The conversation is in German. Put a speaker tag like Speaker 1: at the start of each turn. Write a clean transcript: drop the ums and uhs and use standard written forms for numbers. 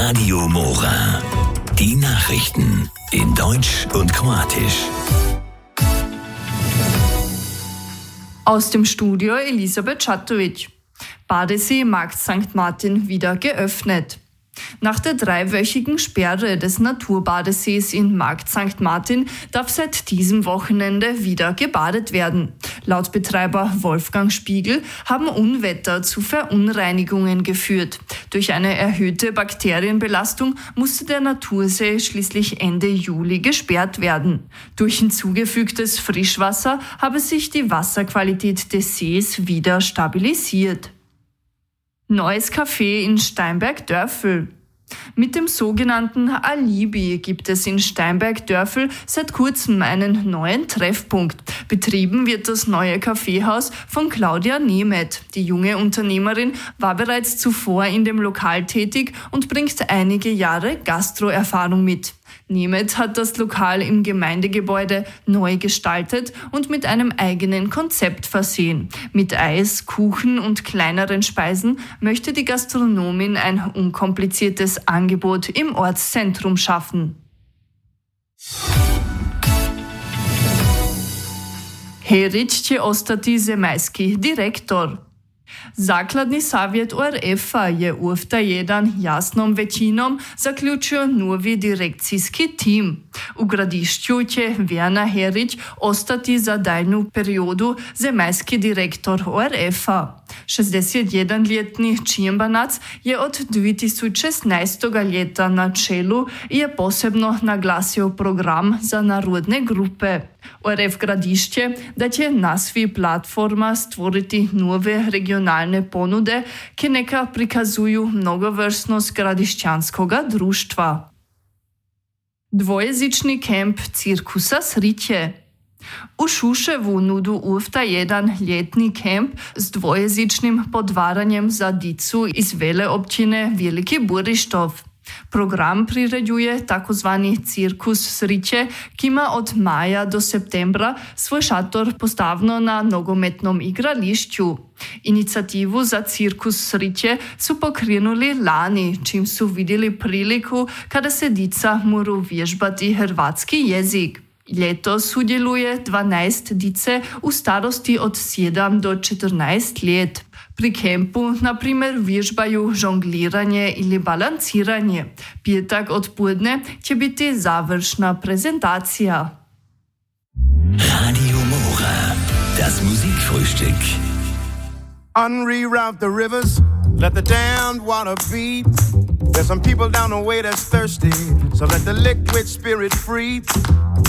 Speaker 1: Radio Mora. Die Nachrichten in Deutsch und Kroatisch.
Speaker 2: Aus dem Studio Elisabeth Čatović. Badesee Markt St. Martin wieder geöffnet. Nach der 3-wöchigen Sperre des Naturbadesees in Markt St. Martin darf seit diesem Wochenende wieder gebadet werden. Laut Betreiber Wolfgang Spiegel haben Unwetter zu Verunreinigungen geführt. Durch eine erhöhte Bakterienbelastung musste der Natursee schließlich Ende Juli gesperrt werden. Durch hinzugefügtes Frischwasser habe sich die Wasserqualität des Sees wieder stabilisiert. Neues Café in Steinberg-Dörfel. Mit dem sogenannten Alibi gibt es in Steinberg-Dörfel seit kurzem einen neuen Treffpunkt. Betrieben wird das neue Kaffeehaus von Claudia Nemeth. Die junge Unternehmerin war bereits zuvor in dem Lokal tätig und bringt einige Jahre Gastroerfahrung mit. Nemeth hat das Lokal im Gemeindegebäude neu gestaltet und mit einem eigenen Konzept versehen. Mit Eis, Kuchen und kleineren Speisen möchte die Gastronomin ein unkompliziertes Angebot im Ortszentrum schaffen. Herić će ostati zemaljski direktor. Zakladni savjet ORF-a je uvta jedan jasnom većinom zaključio novi direkcijski tim. U Gradišću će Werner Herić ostati za daljnju periodu zemaljski direktor ORF-a. 61-ljetni Čimbanac je od 2016. ljeta na čelu i je posebno naglasio program za narodne grupe. ORF Gradišće da će na svi platforma stvoriti nove regionalne ponude, ki neka prikazuju mnogovrsnost gradišćanskoga društva. Dvojezični kemp cirkusa Sriće. U Šuševu nudu uvta jedan ljetni kemp s dvojezičnim podvaranjem za dicu iz veleopćine Veliki Burištov. Program priređuje takozvani cirkus Sriće, ki ima od maja do septembra svoj šator postavno na nogometnom igrališću. Inicijativu za cirkus Sriće su pokrenuli lani, čim su vidjeli priliku kada se dica moru vježbati hrvatski jezik. Letos sudjeluje 12 dice u starosti od 7 do 14 let. Pri kempu, na primjer, vježbaju žongliranje ili balanciranje. Petak odpoledne će biti završna prezentacija.
Speaker 1: Radio Mora. Das Musikfrühstück.
Speaker 3: Unreroute the rivers, let the damned water beat. There's some people down the way that's thirsty, so let the liquid spirit free.